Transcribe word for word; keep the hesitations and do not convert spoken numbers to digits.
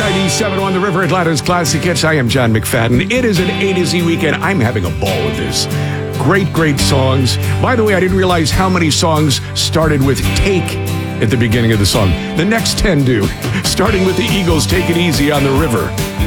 ninety-seven on the River, Atlanta's Classic Hits. I am John McFadden. It is an A to Z weekend. I'm having a ball with this. Great, great songs. By the way, I didn't realize how many songs started with take at the beginning of the song. The next ten do, starting with the Eagles' Take It Easy on the River.